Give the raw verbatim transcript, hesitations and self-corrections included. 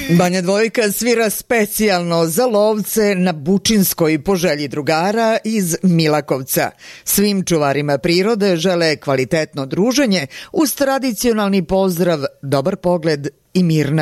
Banja Dvojka svira specijalno za lovce na Bučinskoj po želji drugara iz Milakovca. Svim čuvarima prirode žele kvalitetno druženje uz tradicionalni pozdrav, dobar pogled i mirna